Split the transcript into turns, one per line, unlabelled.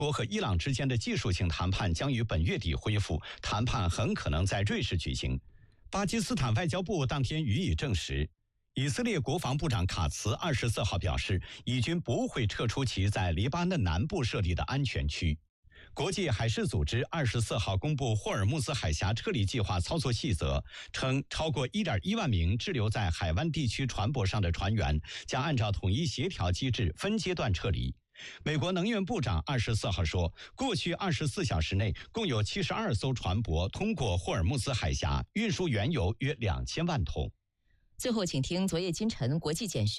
国和伊朗之间的技术性谈判将于本月底恢复，谈判很可能在瑞士举行。巴基斯坦外交部当天予以证实。以色列国防部长卡茨24号表示，以军不会撤出其在黎巴嫩南部设立的安全区。国际海事组织24号公布霍尔木兹海峡撤离计划操作细则，称超过 1.1 万名滞留在海湾地区船舶上的船员将按照统一协调机制分阶段撤离。美国能源部长24号说，过去24小时内共有72艘船舶通过霍尔木兹海峡，运输原油约2000万桶。
最后请听昨夜今晨国际简讯。